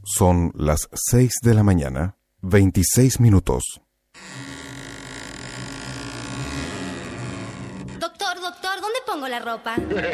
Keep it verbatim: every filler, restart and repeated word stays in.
Son las seis de la mañana, veintiséis minutos. Doctor, doctor, ¿dónde pongo la ropa?